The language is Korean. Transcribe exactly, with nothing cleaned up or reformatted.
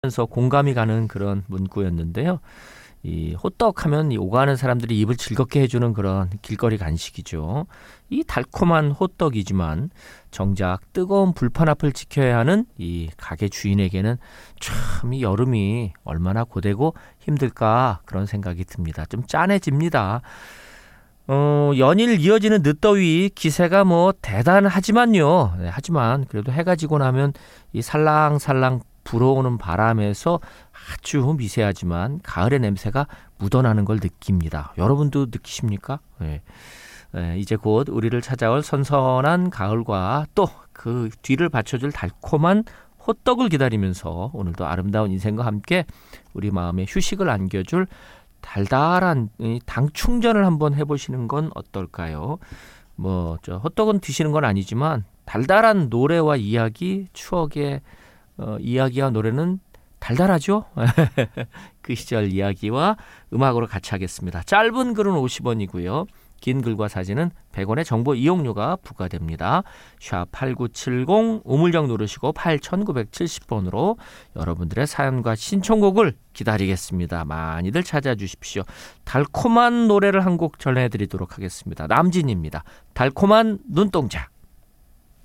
면서 공감이 가는 그런 문구였는데요. 이 호떡 하면 이 오가는 사람들이 입을 즐겁게 해주는 그런 길거리 간식이죠. 이 달콤한 호떡이지만 정작 뜨거운 불판 앞을 지켜야 하는 이 가게 주인에게는 참 이 여름이 얼마나 고되고 힘들까 그런 생각이 듭니다. 좀 짠해집니다. 어, 연일 이어지는 늦더위 기세가 뭐 대단하지만요. 네, 하지만 그래도 해가 지고 나면 이 살랑살랑 불어오는 바람에서 아주 미세하지만 가을의 냄새가 묻어나는 걸 느낍니다. 여러분도 느끼십니까? 네. 네, 이제 곧 우리를 찾아올 선선한 가을과 또 그 뒤를 받쳐줄 달콤한 호떡을 기다리면서 오늘도 아름다운 인생과 함께 우리 마음에 휴식을 안겨줄 달달한 당 충전을 한번 해보시는 건 어떨까요? 뭐 저 호떡은 드시는 건 아니지만 달달한 노래와 이야기, 추억의 어, 이야기와 노래는 달달하죠? 그 시절 이야기와 음악으로 같이 하겠습니다. 짧은 글은 오십 원이고요. 긴 글과 사진은 백 원의 정보 이용료가 부과됩니다. 샵 팔구칠공 우물정 누르시고 팔천구백칠십 번으로 여러분들의 사연과 신청곡을 기다리겠습니다. 많이들 찾아주십시오. 달콤한 노래를 한 곡 전해드리도록 하겠습니다. 남진입니다. 달콤한 눈동자.